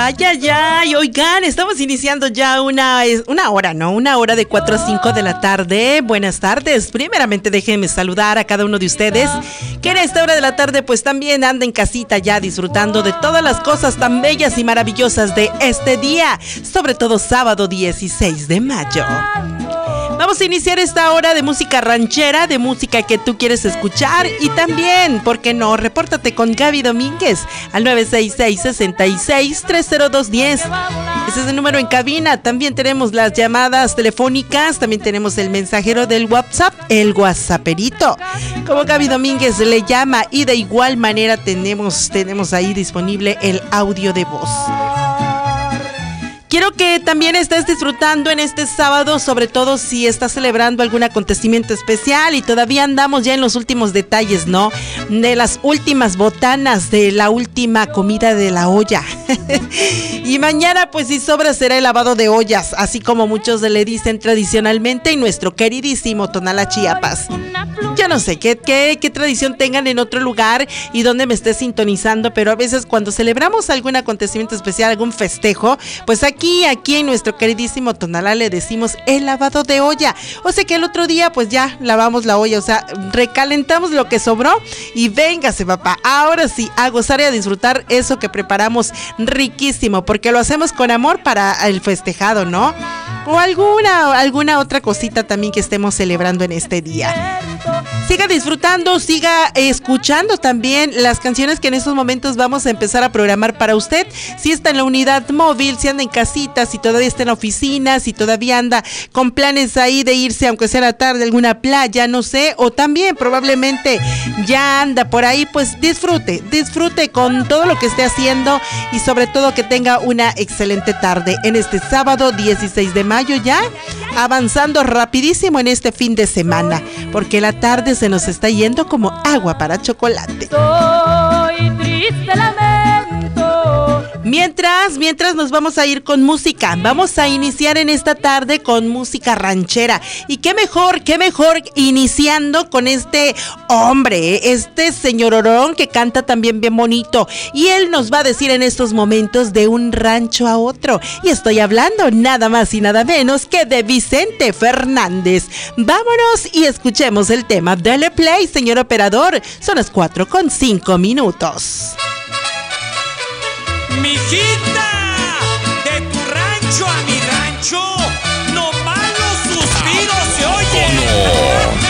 Ay, ay, ay, oigan, estamos iniciando ya una hora, ¿no? Una hora de 4 a 5 de la tarde. Buenas tardes. Primeramente déjenme saludar a cada uno de ustedes que en esta hora de la tarde pues también anda en casita ya disfrutando de todas las cosas tan bellas y maravillosas de este día, sobre todo sábado 16 de mayo. Vamos a iniciar esta hora de música ranchera, de música que tú quieres escuchar y también, ¿por qué no? Repórtate con Gaby Domínguez al 966-66-30210. Ese es el número en cabina. También tenemos las llamadas telefónicas, también tenemos el mensajero del WhatsApp, el WhatsApperito, como Gaby Domínguez le llama, y de igual manera tenemos ahí disponible el audio de voz. Quiero que también estés disfrutando en este sábado, sobre todo si estás celebrando algún acontecimiento especial y todavía andamos ya en los últimos detalles, ¿no? De las últimas botanas, de la última comida de la olla. Y mañana, pues si sobra, será el lavado de ollas, así como muchos le dicen tradicionalmente en nuestro queridísimo Tonalá, Chiapas. Yo no sé qué tradición tengan en otro lugar y dónde me estés sintonizando, pero a veces cuando celebramos algún acontecimiento especial, algún festejo, pues aquí en nuestro queridísimo Tonalá le decimos el lavado de olla. O sea que el otro día pues ya lavamos la olla, o sea, recalentamos lo que sobró y véngase, papá, ahora sí, a gozar y a disfrutar eso que preparamos riquísimo, porque lo hacemos con amor para el festejado, ¿no? O alguna otra cosita también que estemos celebrando en este día. Siga disfrutando, siga escuchando también las canciones que en estos momentos vamos a empezar a programar para usted. Si está en la unidad móvil, si anda en casita, si todavía está en la oficina, si todavía anda con planes ahí de irse, aunque sea la tarde, a alguna playa, no sé, o también probablemente ya anda por ahí, pues disfrute con todo lo que esté haciendo y sobre todo que tenga una excelente tarde en este sábado 16 de mayo, ya avanzando rapidísimo en este fin de semana, porque la tarde se nos está yendo como agua para chocolate. Soy triste lamento. Mientras nos vamos a ir con música. Vamos a iniciar en esta tarde con música ranchera. Y qué mejor iniciando con este hombre, este señororón que canta también bien bonito. Y él nos va a decir en estos momentos de un rancho a otro. Y estoy hablando nada más y nada menos que de Vicente Fernández. Vámonos y escuchemos el tema. Dale play, señor operador. Son las 4:05. Mijita, de tu rancho a mi rancho, no malos suspiros se oyen.